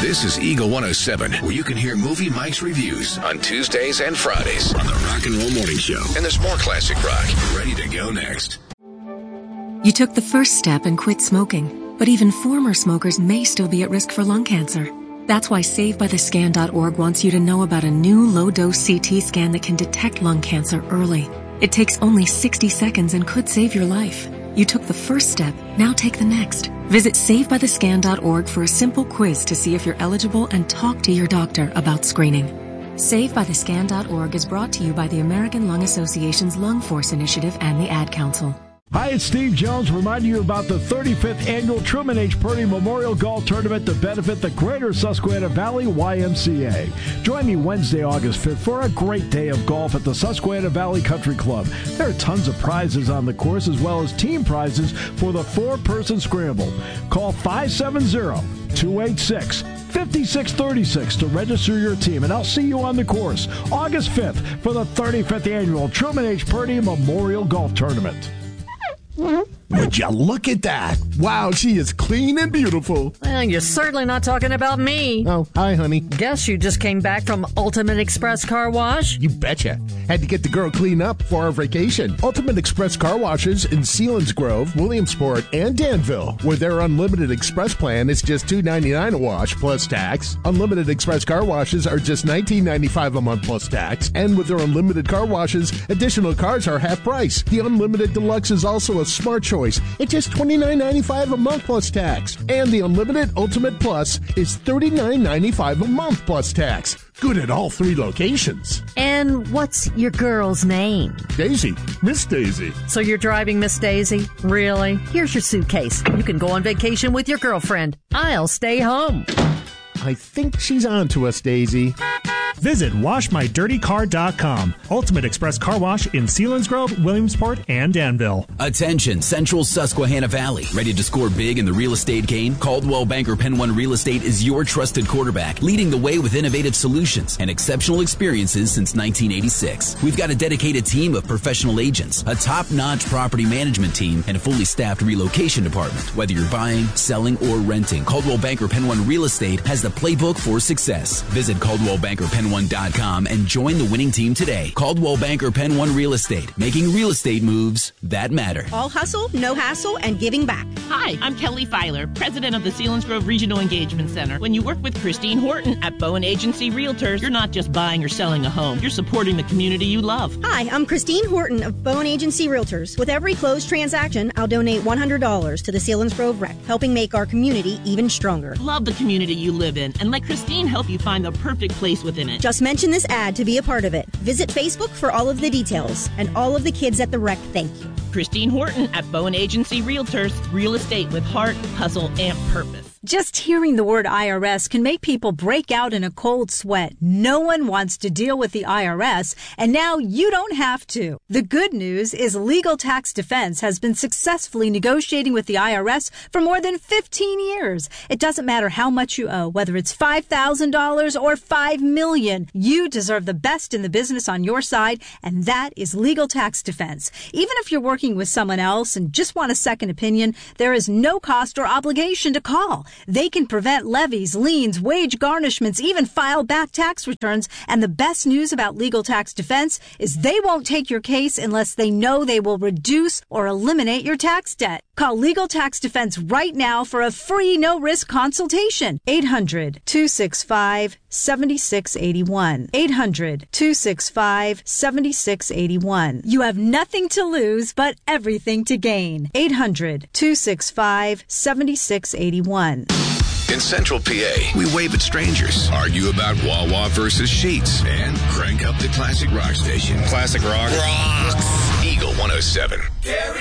This is Eagle 107, where you can hear Movie Mike's reviews on Tuesdays and Fridays on the Rock and Roll Morning Show. And there's more classic rock ready to go next. You took the first step and quit smoking, but even former smokers may still be at risk for lung cancer. That's why SaveByTheScan.org wants you to know about a new low-dose CT scan that can detect lung cancer early. It takes only 60 seconds and could save your life. You took the first step, now take the next. Visit SaveByTheScan.org for a simple quiz to see if you're eligible and talk to your doctor about screening. SaveByTheScan.org is brought to you by the American Lung Association's Lung Force Initiative and the Ad Council. Hi, it's Steve Jones reminding you about the 35th Annual Truman H. Purdy Memorial Golf Tournament to benefit the Greater Susquehanna Valley YMCA. Join me Wednesday, August 5th for a great day of golf at the Susquehanna Valley Country Club. There are tons of prizes on the course as well as team prizes for the four-person scramble. Call 570-286-5636 to register your team, and I'll see you on the course August 5th for the 35th Annual Truman H. Purdy Memorial Golf Tournament. Would you look at that? Wow, she is clean and beautiful. Well, you're certainly not talking about me. Oh, hi, honey. Guess you just came back from Ultimate Express Car Wash? You betcha. Had to get the girl cleaned up for our vacation. Ultimate Express Car Washes in Selinsgrove, Williamsport, and Danville, where their Unlimited Express plan is just $2.99 a wash plus tax. Unlimited Express Car Washes are just $19.95 a month plus tax. And with their Unlimited Car Washes, additional cars are half price. The Unlimited Deluxe is also a smart choice. It's just $29.95 a month plus tax. And the Unlimited Ultimate Plus is $39.95 a month plus tax. Good at all three locations. And what's your girl's name? Daisy. Miss Daisy. So you're driving Miss Daisy? Really? Here's your suitcase. You can go on vacation with your girlfriend. I'll stay home. I think she's on to us, Daisy. Visit WashMyDirtyCar.com. Ultimate Express Car Wash in Selinsgrove, Williamsport, and Danville. Attention, Central Susquehanna Valley. Ready to score big in the real estate game? Coldwell Banker Penn One Real Estate is your trusted quarterback, leading the way with innovative solutions and exceptional experiences since 1986. We've got a dedicated team of professional agents, a top-notch property management team, and a fully staffed relocation department. Whether you're buying, selling, or renting, Coldwell Banker Penn One Real Estate has the playbook for success. Visit ColdwellBankerPenn1.com and join the winning team today. Coldwell Banker Penn One Real Estate, making real estate moves that matter. All hustle, no hassle, and giving back. Hi, I'm Kelly Filer, president of the Selinsgrove Regional Engagement Center. When you work with Christine Horton at Bowen Agency Realtors, you're not just buying or selling a home. You're supporting the community you love. Hi, I'm Christine Horton of Bowen Agency Realtors. With every closed transaction, I'll donate $100 to the Selinsgrove Rec, helping make our community even stronger. Love the community you live in, and let Christine help you find the perfect place within it. Just mention this ad to be a part of it. Visit Facebook for all of the details. And all of the kids at the Rec, thank you. Christine Horton at Bowen Agency Realtors. Real estate with heart, hustle, and purpose. Just hearing the word IRS can make people break out in a cold sweat. No one wants to deal with the IRS, and now you don't have to. The good news is Legal Tax Defense has been successfully negotiating with the IRS for more than 15 years. It doesn't matter how much you owe, whether it's $5,000 or $5 million. You deserve the best in the business on your side, and that is Legal Tax Defense. Even if you're working with someone else and just want a second opinion, there is no cost or obligation to call. They can prevent levies, liens, wage garnishments, even file back tax returns. And the best news about Legal Tax Defense is they won't take your case unless they know they will reduce or eliminate your tax debt. Call Legal Tax Defense right now for a free no-risk consultation. 800-265-7681. 800-265-7681. You have nothing to lose but everything to gain. 800-265-7681. In Central PA, we wave at strangers, argue about Wawa versus Sheetz, and crank up the classic rock station. Classic rock. Rocks. Eagle 107.